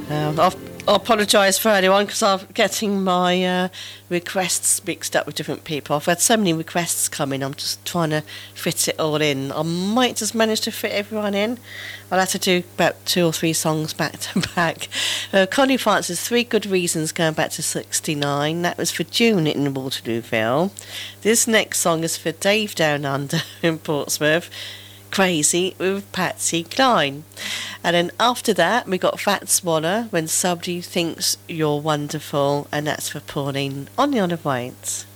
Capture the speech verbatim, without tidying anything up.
Um, I'll, I'll apologise for anyone because I'm getting my uh, requests mixed up with different people. I've had so many requests come in, I'm just trying to fit it all in. I might just manage to fit everyone in. I'll have to do about two or three songs back to back. Uh, Connie Francis, Three Good Reasons, going back to sixty-nine. That was for June in Waterlooville. This next song is for Dave Down Under in Portsmouth. Crazy with Patsy Cline. And then after that we got Fats Waller, When Somebody Thinks You're Wonderful, and that's for Pauline on the Isle of Wight.